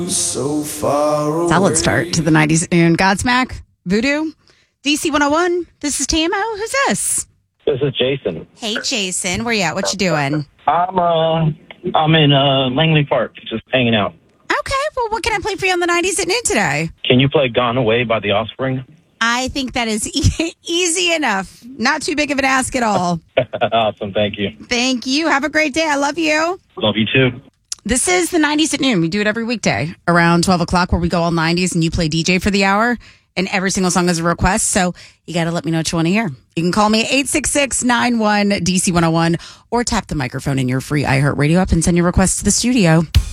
So far away. Solid start to the 90s at noon. Godsmack, Voodoo, DC 101. This is TMO. Who's this? This is Jason. Hey, Jason. Where you at? What you doing? I'm in Langley Park, just hanging out. Okay. Well, what can I play for you on the 90s at noon today? Can you play Gone Away by The Offspring? I think that is easy enough. Not too big of an ask at all. Awesome. Thank you. Thank you. Have a great day. I love you. Love you too. This is the 90s at noon. We do it every weekday around 12 o'clock where we go all 90s and you play DJ for the hour. And every single song is a request. So you got to let me know what you want to hear. You can call me 866-91-DC101 or tap the microphone in your free iHeartRadio app and send your request to the studio.